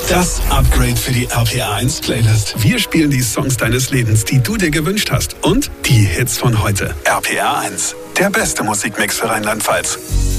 Das Upgrade für die RPR1 Playlist. Wir spielen die Songs deines Lebens, die du dir gewünscht hast. Und die Hits von heute. RPR1, der beste Musikmix für Rheinland-Pfalz.